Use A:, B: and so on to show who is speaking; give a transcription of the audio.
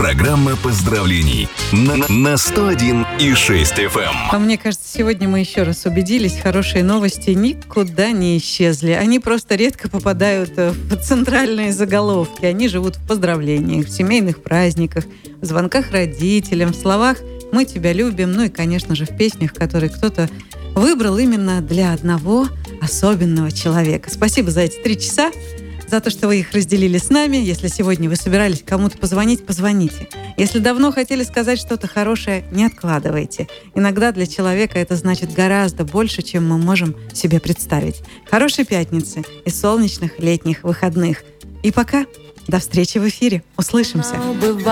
A: Программа поздравлений на 101,6 FM.
B: А мне кажется, сегодня мы еще раз убедились, хорошие новости никуда не исчезли. Они просто редко попадают в центральные заголовки. Они живут в поздравлениях, в семейных праздниках, в звонках родителям, в словах «мы тебя любим», ну и, конечно же, в песнях, которые кто-то выбрал именно для одного особенного человека. Спасибо за эти 3 часа, за то, что вы их разделили с нами. Если сегодня вы собирались кому-то позвонить, позвоните. Если давно хотели сказать что-то хорошее, не откладывайте. Иногда для человека это значит гораздо больше, чем мы можем себе представить. Хорошей пятницы и солнечных летних выходных. И пока. До встречи в эфире. Услышимся.